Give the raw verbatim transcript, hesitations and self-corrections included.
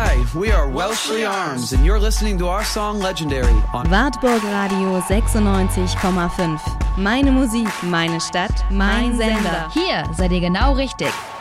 Hi, we are Welshly Arms and you're listening to our song Legendary on Wartburg Radio sechsundneunzig Komma fünf. Meine Musik, meine Stadt, mein Sender. Hier seid ihr genau richtig.